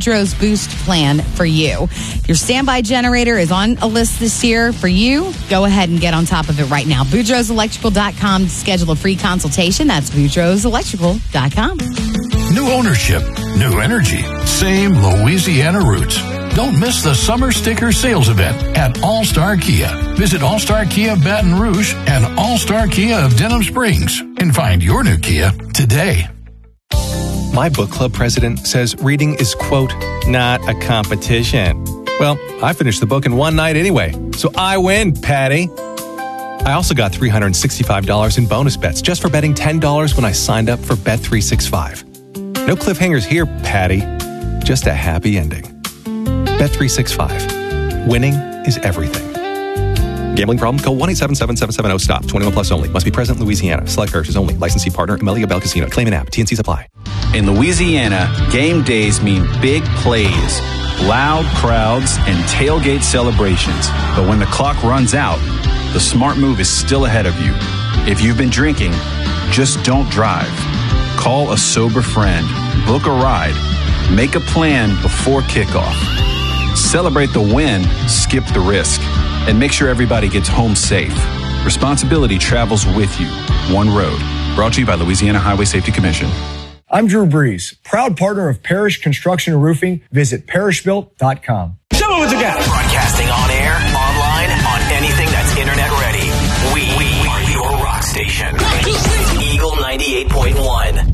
Boudreaux's Boost plan for you. If your standby generator is on a list this year for you, go ahead and get on top of it right now. BoudreauxElectrical.com to schedule a free consultation. That's BoudreauxElectrical.com. New ownership, new energy, same Louisiana roots. Don't miss the summer sticker sales event at All-Star Kia. Visit All-Star Kia Baton Rouge and All-Star Kia of Denham Springs and find your new Kia today. My book club president says reading is, quote, not a competition. Well, I finished the book in one night anyway, so I win, Patty. I also got $365 in bonus bets just for betting $10 when I signed up for Bet365. No cliffhangers here, Patty. Just a happy ending. Bet365. Winning is everything. Gambling problem? Call 1-877-770-STOP. 21 plus only. Must be present in Louisiana. Select purchase only. Licensee partner, Amelia Bell Casino. Claim and app. TNCs apply. In Louisiana, game days mean big plays, loud crowds, and tailgate celebrations. But when the clock runs out, the smart move is still ahead of you. If you've been drinking, just don't drive. Call a sober friend, book a ride, make a plan before kickoff. Celebrate the win, skip the risk, and make sure everybody gets home safe. Responsibility travels with you. One road. Brought to you by Louisiana Highway Safety Commission. I'm Drew Brees, proud partner of Parish Construction and Roofing. Visit parishbuilt.com. Show me what you got. Broadcasting on air, online, on anything that's internet ready. We are your rock station. Eagle 98.1.